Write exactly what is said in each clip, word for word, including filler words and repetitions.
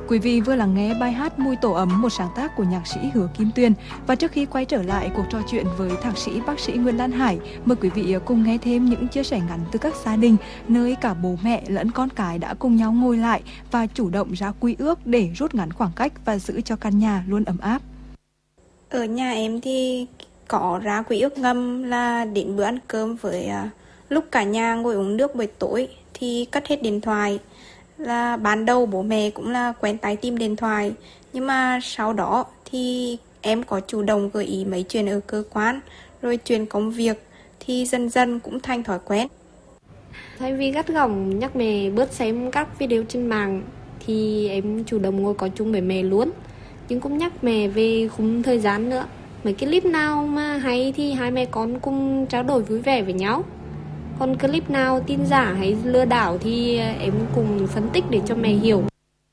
Quý vị vừa lắng nghe bài hát Mùi Tổ ấm, một sáng tác của nhạc sĩ Hứa Kim Tuyền. Và trước khi quay trở lại cuộc trò chuyện với thạc sĩ bác sĩ Nguyễn Lan Hải, mời quý vị cùng nghe thêm những chia sẻ ngắn từ các gia đình nơi cả bố mẹ lẫn con cái đã cùng nhau ngồi lại và chủ động ra quy ước để rút ngắn khoảng cách và giữ cho căn nhà luôn ấm áp. Ở nhà em thì có ra quy ước ngầm là đến bữa ăn cơm với uh, lúc cả nhà ngồi uống nước buổi tối thì cất hết điện thoại. Là ban đầu bố mẹ cũng là quen tay tìm điện thoại, nhưng mà sau đó thì em có chủ động gợi ý mấy chuyện ở cơ quan rồi chuyện công việc thì dần dần cũng thành thói quen. Thay vì gắt gỏng nhắc mẹ bớt xem các video trên mạng thì em chủ động ngồi có chung với mẹ luôn, nhưng cũng nhắc mẹ về khung thời gian nữa. Mấy cái clip nào mà hay thì hai mẹ con cùng trao đổi vui vẻ với nhau, còn clip nào tin giả hay lừa đảo thì em cùng phân tích để cho mẹ hiểu.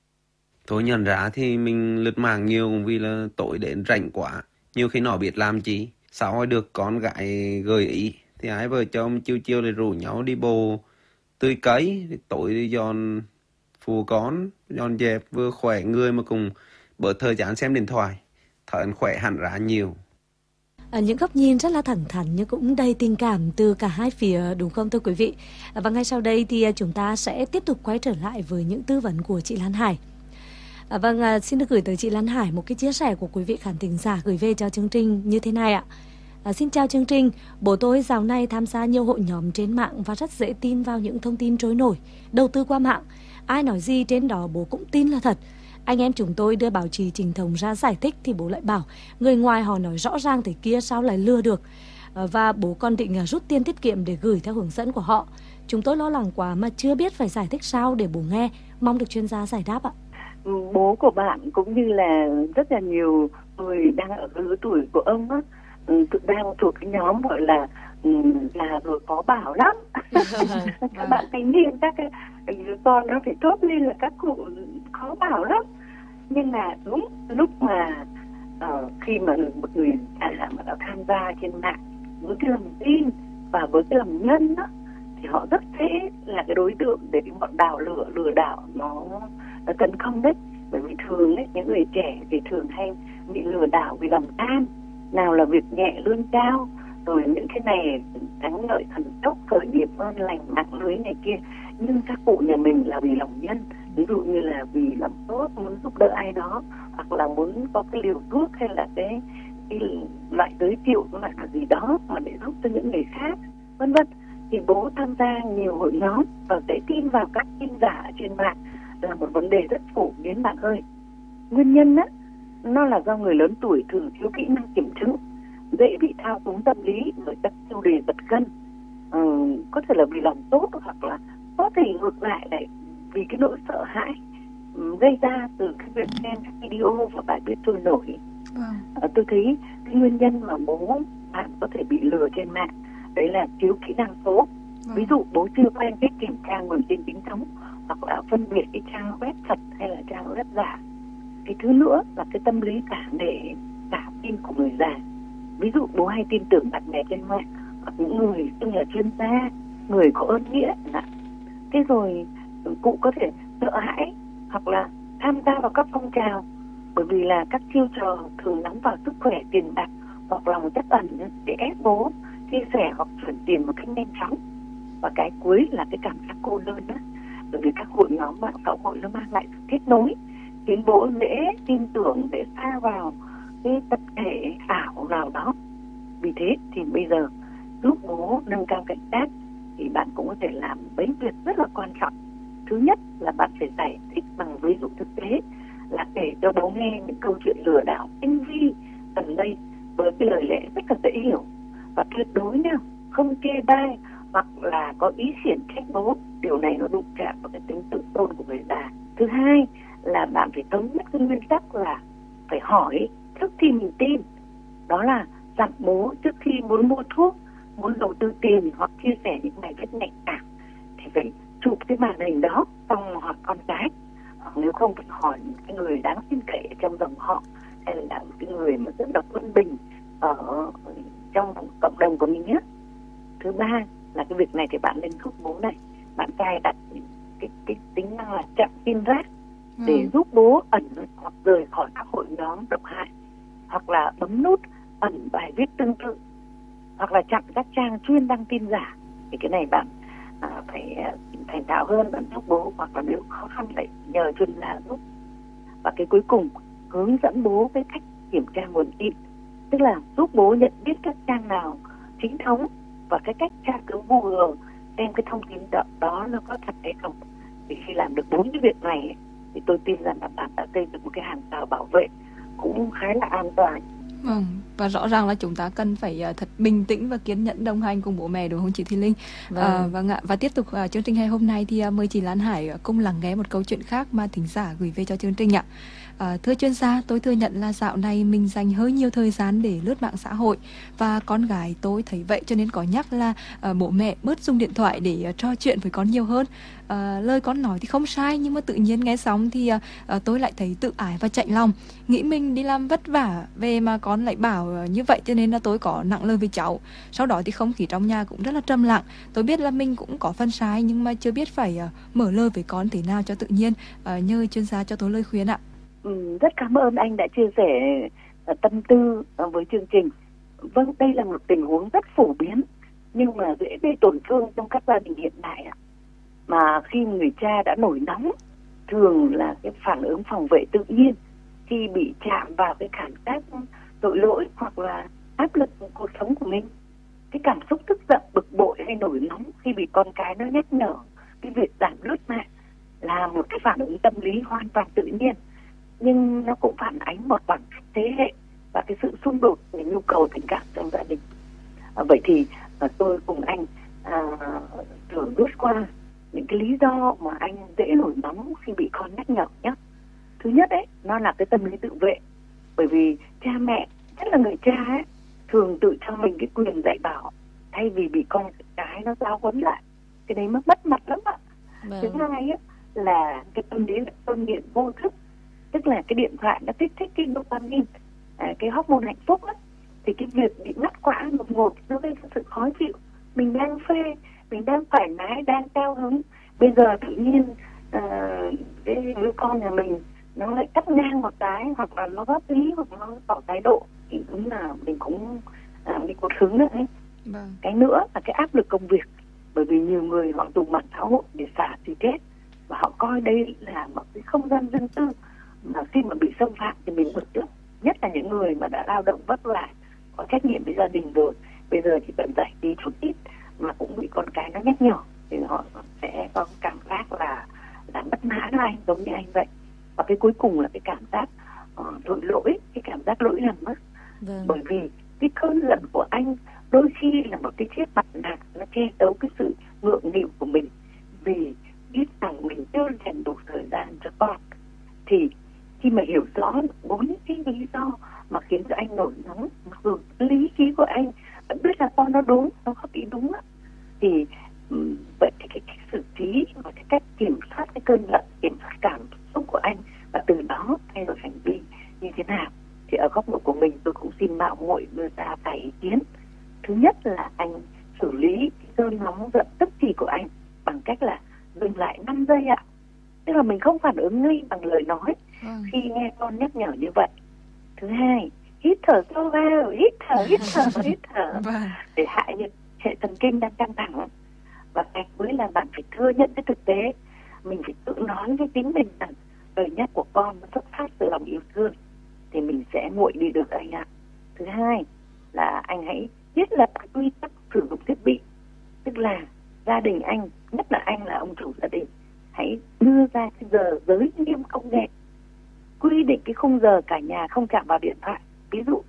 Tôi nhận ra thì mình lướt mạng nhiều vì là tối đến rảnh quá, nhiều khi nó biết làm chi. Sau hồi được con gái gợi ý thì hai vợ chồng chiều chiều để rủ nhau đi bộ tưới cấy, tối đi dọn phụ con, dọn dẹp vừa khỏe người mà cùng bớt thời gian xem điện thoại, thấy anh khỏe hẳn ra nhiều. À, những góc nhìn rất là thẳng thắn nhưng cũng đầy tình cảm từ cả hai phía, đúng không thưa quý vị? À, và ngay sau đây thì chúng ta sẽ tiếp tục quay trở lại với những tư vấn của chị Lan Hải. À, vâng, à, xin được gửi tới chị Lan Hải một cái chia sẻ của quý vị khán thính giả gửi về cho chương trình như thế này ạ. À, xin chào chương trình, bố tôi dạo này tham gia nhiều hội nhóm trên mạng và rất dễ tin vào những thông tin trôi nổi, đầu tư qua mạng. Ai nói gì trên đó bố cũng tin là thật. Anh em chúng tôi đưa báo chí chính thống ra giải thích thì bố lại bảo người ngoài họ nói rõ ràng thế kia sao lại lừa được. À, và bố còn định rút tiền tiết kiệm để gửi theo hướng dẫn của họ. Chúng tôi lo lắng quá mà chưa biết phải giải thích sao để bố nghe, mong được chuyên gia giải đáp ạ. Bố của bạn cũng như là rất là nhiều người đang ở lứa tuổi của ông á, đang thuộc cái nhóm gọi là là rồi có bảo lắm. Các bạn thanh niên, các cái con nó phải tốt lên là các cụ khó bảo lắm. Nhưng mà đúng lúc mà uh, khi mà một người à, mà đã tham gia trên mạng với cái lòng tin và với cái lòng nhân đó, thì họ rất dễ là cái đối tượng để cái bọn đào lửa lừa đảo nó, nó tấn công đấy. Bởi vì thường ấy, những người trẻ thì thường hay bị lừa đảo vì lòng tham, nào là việc nhẹ lương cao, rồi những cái này thắng lợi thần tốc, khởi nghiệp ngon lành, mạng lưới này kia. Nhưng các cụ nhà mình là vì lòng nhân, ví dụ như là vì lòng tốt, muốn giúp đỡ ai đó, hoặc là muốn có cái liều thuốc hay là cái, cái loại giới thiệu cái loại gì đó mà để giúp cho những người khác, vân vân. Thì bố tham gia nhiều hội nhóm và để tin vào các tin giả trên mạng là một vấn đề rất phổ biến bạn ơi. Nguyên nhân á, nó là do người lớn tuổi thường thiếu kỹ năng kiểm chứng, dễ bị thao túng tâm lý bởi các tiêu đề giật gân. Ừ, có thể là vì lòng tốt hoặc là có thể ngược lại lại vì cái nỗi sợ hãi gây ra từ cái việc xem các video và bài viết trôi nổi. Wow. À, tôi thấy cái nguyên nhân mà bố bạn có thể bị lừa trên mạng đấy là thiếu kỹ năng số. Wow. Ví dụ bố chưa quen cách kiểm tra nguồn tin chính thống hoặc là phân biệt cái trang web thật hay là trang web giả. Cái thứ nữa là cái tâm lý cả nể cả tin của người già. Ví dụ bố hay tin tưởng bạn bè trên mạng hoặc những người xưng là chuyên gia, người có ơn nghĩa. Thế rồi cụ có thể sợ hãi hoặc là tham gia vào các phong trào bởi vì là các chiêu trò thường nắm vào sức khỏe, tiền bạc hoặc lòng trắc ẩn để ép bố chia sẻ hoặc chuyển tiền một cách nhanh chóng. Và cái cuối là cái cảm giác cô đơn đó, bởi vì các hội nhóm mạng xã hội nó mang lại sự kết nối, khiến bố dễ tin tưởng để xa vào cái tập thể ảo nào đó. Vì thế thì bây giờ giúp bố nâng cao cảnh giác thì bạn cũng có thể làm mấy việc rất là quan trọng. Thứ nhất là bạn phải giải thích bằng ví dụ thực tế, là kể cho bố nghe những câu chuyện lừa đảo tinh vi gần đây với cái lời lẽ rất là dễ hiểu, và tuyệt đối nhá, không chê bai hoặc là có ý xiển trách bố. Điều này nó đụng chạm vào cái tính tự tôn của người già. Thứ hai là bạn phải thống nhất cái nguyên tắc là phải hỏi trước khi mình tin. Đó là dặn bố trước khi muốn mua thuốc, muốn đầu tư tiền hoặc chia sẻ những bài viết nhạy cảm thì phải chụp cái màn hình đó xong hỏi con cái, hoặc nếu không phải hỏi cái người đáng tin cậy trong dòng họ hay là cái người mà rất là quân bình ở trong cộng đồng của mình nhé. Thứ ba là cái việc này thì bạn nên giúp bố này, bạn cài đặt cái cái tính năng là chặn tin rác. để giúp bố ẩn hoặc rời khỏi các hội nhóm độc hại, hoặc là bấm nút ẩn bài viết tương tự, hoặc là chặn các trang chuyên đăng tin giả. Thì cái này bạn à, phải thành thạo hơn, bạn giúp bố, hoặc là nếu khó khăn lại nhờ chuyên gia giúp. Và cái cuối cùng, hướng dẫn bố cái cách kiểm tra nguồn tin, tức là giúp bố nhận biết các trang nào chính thống và cái cách tra cứu Google xem cái thông tin đó, đó nó có thật hay không. Thì khi làm được bốn cái việc này thì tôi tin rằng là bạn đã xây dựng một cái hàng rào bảo vệ cũng khá là an toàn. Vâng, và rõ ràng là chúng ta cần phải uh, thật bình tĩnh và kiên nhẫn đồng hành cùng bố mẹ, đúng không chị Thùy Linh? Vâng. Uh, vâng ạ. Và tiếp tục uh, chương trình ngày hôm nay thì uh, mời chị Lan Hải uh, cùng lắng nghe một câu chuyện khác mà thính giả gửi về cho chương trình ạ. À, thưa chuyên gia, tôi thừa nhận là dạo này mình dành hơi nhiều thời gian để lướt mạng xã hội, và con gái tôi thấy vậy cho nên có nhắc là uh, bố mẹ bớt dùng điện thoại để uh, trò chuyện với con nhiều hơn. Uh, lời con nói thì không sai, nhưng mà tự nhiên nghe xong thì uh, uh, tôi lại thấy tự ái và chạnh lòng, nghĩ mình đi làm vất vả về mà con lại bảo uh, như vậy, cho nên là tôi có nặng lời với cháu. Sau đó thì không khí trong nhà cũng rất là trầm lặng. Tôi biết là mình cũng có phần sai, nhưng mà chưa biết phải uh, mở lời với con thế nào cho tự nhiên. Uh, nhờ chuyên gia cho tôi lời khuyên ạ. Ừ, rất cảm ơn anh đã chia sẻ uh, tâm tư uh, với chương trình. Vâng, đây là một tình huống rất phổ biến nhưng mà dễ gây tổn thương trong các gia đình hiện đại ạ. Mà khi người cha đã nổi nóng, thường là cái phản ứng phòng vệ tự nhiên khi bị chạm vào cái cảm giác tội lỗi hoặc là áp lực của cuộc sống của mình. Cái cảm xúc tức giận, bực bội hay nổi nóng khi bị con cái nó nhắc nhở cái việc giảm lướt mạng là một cái phản ứng tâm lý hoàn toàn tự nhiên, nhưng nó cũng phản ánh một khoảng cách thế hệ và cái sự xung đột về nhu cầu tình cảm trong gia đình. À, vậy thì à, tôi cùng anh à, thử lướt qua những cái lý do mà anh dễ nổi nóng khi bị con nhắc nhở nhé. Thứ nhất ấy, nó là cái tâm lý tự vệ, bởi vì cha mẹ, nhất là người cha ấy, thường tự cho mình cái quyền dạy bảo thay vì bị con cái nó giáo huấn lại. Cái đấy nó mất mặt lắm ạ. Vâng. Thứ hai ấy, là cái tâm lý là tôn nghiện vô thức, tức là cái điện thoại nó kích thích cái dopamine, à, cái hormone hạnh phúc ấy. Thì cái việc bị ngắt quãng đột ngột nó gây ra sự khó chịu. Mình đang phê, mình đang thoải mái, đang cao hứng, bây giờ tự nhiên uh, cái đứa con nhà mình nó lại cắt ngang một cái, hoặc là nó góp ý, hoặc nó tỏ thái độ, thì đúng là mình cũng uh, bị cột hứng đấy. Vâng. Cái nữa là cái áp lực công việc, bởi vì nhiều người họ dùng mạng xã hội để xả stress và họ coi đây là một cái không gian riêng tư, mà khi mà bị xâm phạm thì mình bực tức. Nhất là những người mà đã lao động vất vả, có trách nhiệm với gia đình rồi, bây giờ chỉ cần giải trí chút ít mà cũng bị con cái nó nhắc nhở thì họ sẽ có cảm giác là là bất mãn với anh, giống như anh vậy. Và cái cuối cùng là cái cảm giác uh, tội lỗi, cái cảm giác lỗi lầm mất. Vâng. Bởi vì cái cơn giận của anh đôi khi là một cái chiếc mặt nạ nó che giấu cái sự ngượng nghịu của mình, vì biết rằng mình chưa dành đủ thời gian cho con. Thì khi mà hiểu rõ bốn cái lý do mà khiến cho anh nổi nóng, mặc dù lý trí của anh vẫn biết là con nó đúng, nó có bị đúng á, thì um, vậy thì cái, cái xử trí và cái cách kiểm soát cái cơn giận, kiểm soát cảm xúc của anh và từ đó thay đổi hành vi như thế nào, thì ở góc độ của mình tôi cũng xin mạo muội đưa ra vài ý kiến. Thứ nhất là anh xử lý cái cơn nóng giận tức thì của anh bằng cách là dừng lại năm giây ạ. Tức là mình không phản ứng ngay bằng lời nói ừ. khi nghe con nhắc nhở như vậy. Thứ hai, hít thở sâu vào, hít thở, hít thở, hít thở để hạ nhiệt hệ thần kinh đang căng thẳng. Và cái cuối là bạn phải thừa nhận cái thực tế, mình phải tự nói với chính mình rằng lời nhắc của con nó xuất phát từ lòng yêu thương, thì mình sẽ nguội đi được anh ạ. Thứ hai là anh hãy thiết lập cái quy tắc sử dụng thiết bị, tức là gia đình anh, nhất là anh là ông chủ gia đình, hãy đưa ra cái giờ giới nghiêm công nghệ, quy định cái khung giờ cả nhà không chạm vào điện thoại. Ví dụ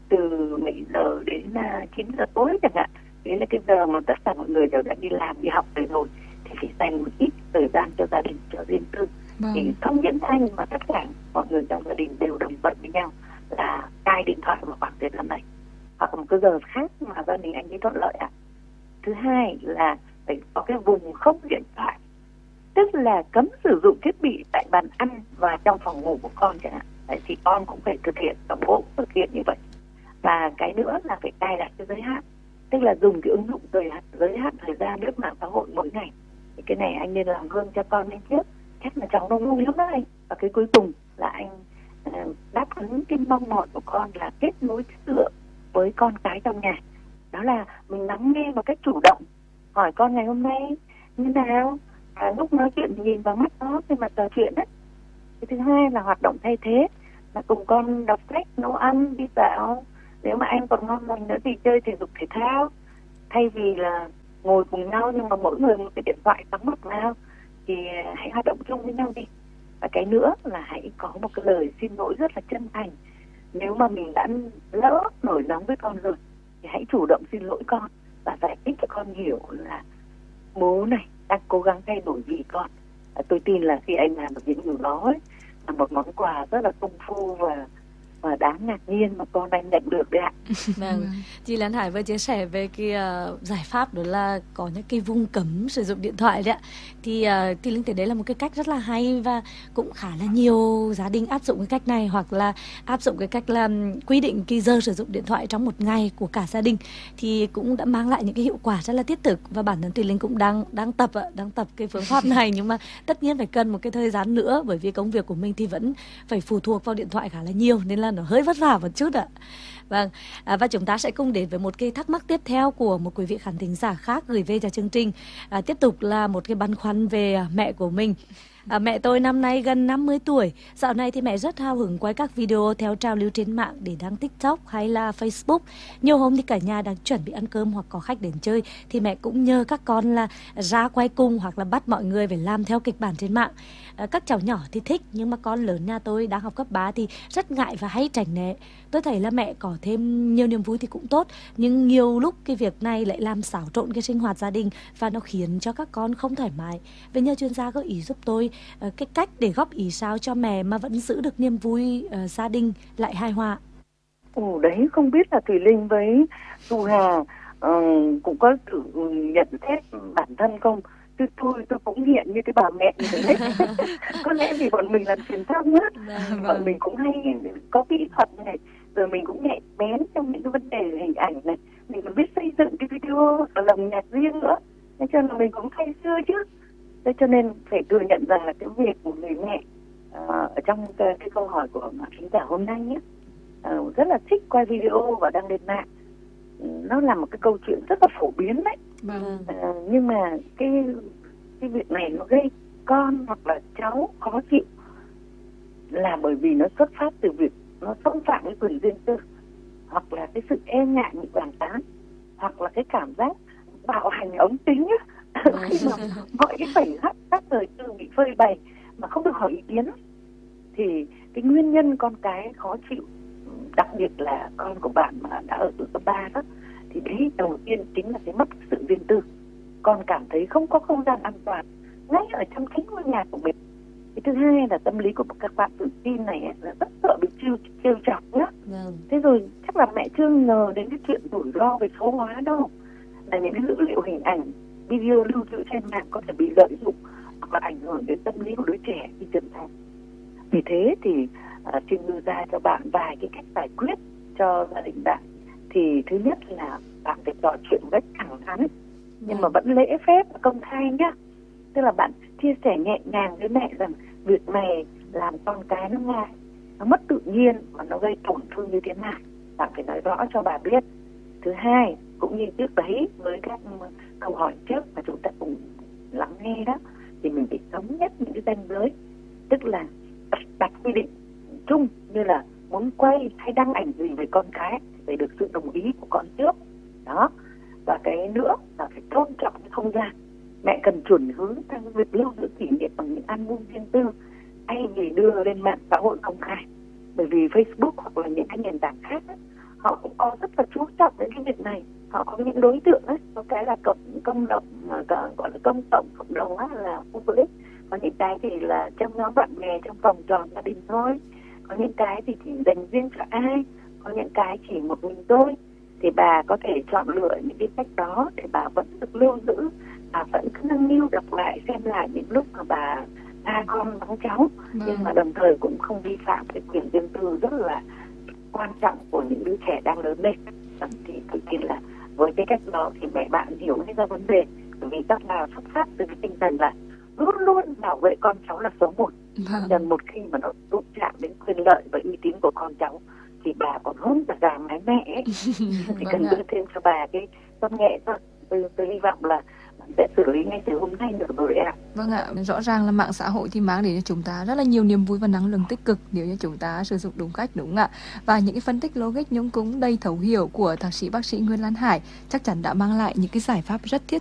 từ bảy giờ đến chín giờ tối chẳng hạn, đấy là cái giờ mà tất cả mọi người đều đã đi làm, đi học rồi rồi, thì phải dành một ít thời gian cho gia đình, cho riêng tư. Vâng. Thì không những anh mà tất cả mọi người trong gia đình đều đồng thuận với nhau là cai điện thoại vào khoảng thời gian này, hoặc một cái giờ khác mà gia đình anh ấy thuận lợi ạ. Thứ hai là phải có cái vùng không điện thoại, tức là cấm sử dụng thiết bị tại bàn ăn và trong phòng ngủ của con chẳng hạn. Đấy, thì con cũng phải thực hiện, và bố cũng thực hiện như vậy. Và cái nữa là phải cài đặt cái giới hạn, tức là dùng cái ứng dụng giới hạn, giới hạn thời gian lướt mạng xã hội mỗi ngày. Thì cái này anh nên làm gương cho con lên trước, chắc là cháu nó vui lắm đó anh. Và cái cuối cùng là anh uh, đáp ứng cái mong mỏi của con là kết nối chất lượng với con cái trong nhà. Đó là mình lắng nghe một cách chủ động, hỏi con ngày hôm nay như nào, à, lúc nói chuyện thì nhìn vào mắt nó khi mà trò chuyện đấy. Cái thứ hai là hoạt động thay thế, là cùng con đọc sách, nấu ăn, đi dạo. Nếu mà anh còn ngon lành nữa thì chơi thể dục thể thao. Thay vì là ngồi cùng nhau nhưng mà mỗi người một cái điện thoại cắm mặt vào, thì hãy hoạt động chung với nhau đi. Và cái nữa là hãy có một cái lời xin lỗi rất là chân thành. Nếu mà mình đã lỡ nổi nóng với con rồi thì hãy chủ động xin lỗi con và giải thích cho con hiểu là bố này đang cố gắng thay đổi vì con. À, tôi tin là khi anh làm được những điều đó ấy, là một món quà rất là công phu và và đáng ngạc nhiên mà con anh nhận được đấy ạ. Vâng, chị Lan Hải vừa chia sẻ về cái uh, giải pháp đó là có những cái vùng cấm sử dụng điện thoại đấy ạ. Thì uh, thì Linh thấy đấy là một cái cách rất là hay và cũng khá là nhiều gia đình áp dụng cái cách này, hoặc là áp dụng cái cách là quy định cái giờ sử dụng điện thoại trong một ngày của cả gia đình, thì cũng đã mang lại những cái hiệu quả rất là thiết thực. Và bản thân Thùy Linh cũng đang đang tập ạ, đang tập cái phương pháp này, nhưng mà tất nhiên phải cần một cái thời gian nữa, bởi vì công việc của mình thì vẫn phải phụ thuộc vào điện thoại khá là nhiều, nên là nó hơi vất vả một chút ạ. Vâng, à, và chúng ta sẽ cùng đến với một cái thắc mắc tiếp theo của một quý vị khán thính giả khác gửi về cho chương trình. À, tiếp tục là một cái băn khoăn về mẹ của mình. À, mẹ tôi năm nay gần năm mươi tuổi. Dạo này thì mẹ rất hào hứng quay các video theo trào lưu trên mạng để đăng TikTok hay là Facebook. Nhiều hôm thì cả nhà đang chuẩn bị ăn cơm hoặc có khách đến chơi thì mẹ cũng nhờ các con là ra quay cùng, hoặc là bắt mọi người phải làm theo kịch bản trên mạng. À, các cháu nhỏ thì thích, nhưng mà con lớn nhà tôi đang học cấp ba thì rất ngại và hay tránh né. Tôi thấy là mẹ có thêm nhiều niềm vui thì cũng tốt, nhưng nhiều lúc cái việc này lại làm xáo trộn cái sinh hoạt gia đình và nó khiến cho các con không thoải mái. Vậy nhờ chuyên gia gợi ý giúp tôi uh, cái cách để góp ý sao cho mẹ mà vẫn giữ được niềm vui uh, gia đình lại hài hòa. Ồ đấy, không biết là Thùy Linh với Thu Hà uh, cũng có tự nhận xét bản thân không? Tôi, tôi, tôi cũng hiện như cái bà mẹ như thế đấy. Có lẽ vì bọn mình làm truyền thông á, Vâng. bọn mình cũng hay có kỹ thuật này, rồi mình cũng nhạy bén trong những cái vấn đề hình ảnh này, mình còn biết xây dựng cái video và lồng nhạc riêng nữa, nên cho nên mình cũng say xưa chứ. Thế cho nên phải thừa nhận rằng là cái việc của người mẹ uh, ở trong cái, cái câu hỏi của khán giả hôm nay nhé, uh, rất là thích quay video và đăng lên mạng. Nó là một cái câu chuyện rất là phổ biến đấy. Vâng. À, nhưng mà cái cái việc này nó gây con hoặc là cháu khó chịu là bởi vì nó xuất phát từ việc nó xâm phạm cái quyền riêng tư, hoặc là cái sự e ngại bị bàn tán, hoặc là cái cảm giác bạo hành ống tính á. Khi mà mọi cái khoảnh khắc các đời tư bị phơi bày mà không được hỏi ý kiến, thì cái nguyên nhân con cái khó chịu, đặc biệt là con của bạn mà đã ở tuổi cấp ba đó, thì đấy đầu tiên chính là cái mất sự riêng tư. Con cảm thấy không có không gian an toàn ngay ở trong chính ngôi nhà của mình. Cái thứ hai là tâm lý của các bạn tự tin này ấy, là rất sợ bị trêu trêu chọc nhá. Vâng. Thế rồi chắc là mẹ chưa ngờ đến cái chuyện rủi ro về số hóa đâu, là những cái dữ liệu hình ảnh, video lưu trữ trên mạng có thể bị lợi dụng hoặc là ảnh hưởng đến tâm lý của đứa trẻ khi trưởng thành. Vì thế thì uh, xin đưa ra cho bạn vài cái cách giải quyết cho gia đình bạn. Thì thứ nhất là bạn phải trò chuyện rất thẳng thắn, nhưng mà vẫn lễ phép và công khai nhá. Tức là bạn chia sẻ nhẹ nhàng với mẹ rằng việc này làm con cái nó ngại, nó mất tự nhiên và nó gây tổn thương như thế nào. Bạn phải nói rõ cho bà biết. Thứ hai, cũng như trước đấy với các câu hỏi trước mà chúng ta cùng lắng nghe đó, thì mình phải thống nhất những cái ranh giới. Tức là đặt, đặt quy định chung như là muốn quay hay đăng ảnh gì về con cái thì phải được sự đồng ý của con trước. Đó. Và cái nữa là phải tôn trọng cái không gian. Mẹ cần chuẩn hướng sang việc lưu giữ kỷ niệm bằng những album riêng tư thay vì đưa lên mạng xã hội công khai. Bởi vì Facebook hoặc là những cái nền tảng khác ấy, họ cũng có rất là chú trọng đến cái việc này. Họ có những đối tượng ấy, có cái là cộng công đồng, gọi là công cộng cộng đồng á, là public. Có những cái thì là trong nhóm bạn bè, trong vòng tròn gia đình thôi. Có những cái thì chỉ dành riêng cho ai, có những cái chỉ một mình tôi. Thì bà có thể chọn lựa những cái cách đó để bà vẫn được lưu giữ, bà vẫn cứ nâng niu đọc lại xem lại những lúc mà bà tha con vắng cháu, ừ. nhưng mà đồng thời cũng không vi phạm cái quyền riêng tư rất là quan trọng của những đứa trẻ đang lớn lên. Thì tự nhiên là với cái cách đó thì mẹ bạn hiểu hết ra vấn đề, bởi vì các bà xuất phát từ cái tinh thần là luôn luôn bảo vệ con cháu là số một. Vâng. Nên một khi mà nó đụng chạm đến quyền lợi và uy tín của con cháu thì bà còn hơn cả gà mái mẹ ấy. Thì Vâng cần ạ. đưa thêm cho bà cái công nghệ thôi. Tôi, tôi hy vọng là sẽ xử lý ngay từ hôm nay được rồi ạ. Vâng ạ, rõ ràng là mạng xã hội thì mang đến cho chúng ta rất là nhiều niềm vui và năng lượng tích cực nếu như chúng ta sử dụng đúng cách, đúng không ạ? Và những cái phân tích logic nhưng cũng đầy thấu hiểu của thạc sĩ bác sĩ Nguyễn Lan Hải chắc chắn đã mang lại những cái giải pháp rất thiết